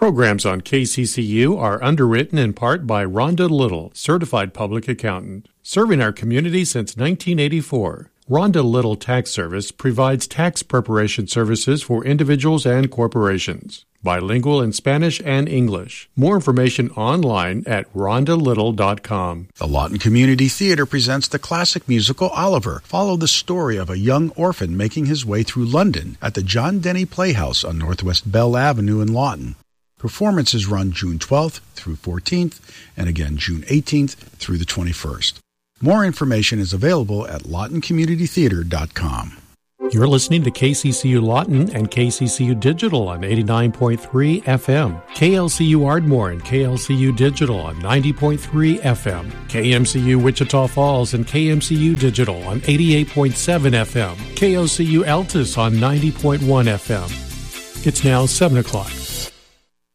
Programs on KCCU are underwritten in part by Rhonda Little, Certified Public Accountant, serving our community since 1984. Rhonda Little Tax Service provides tax preparation services for individuals and corporations. Bilingual in Spanish and English. More information online at rhondalittle.com. The Lawton Community Theater presents the classic musical Oliver. Follow the story of a young orphan making his way through London at the John Denny Playhouse on Northwest Bell Avenue in Lawton. Performances run June 12th through 14th and again June 18th through the 21st. More information is available at lawtoncommunitytheater.com. You're listening to KCCU Lawton and KCCU Digital on 89.3 FM, KLCU Ardmore and KLCU Digital on 90.3 FM, KMCU Wichita Falls and KMCU Digital on 88.7 FM, KOCU Altus on 90.1 FM. It's now 7 o'clock.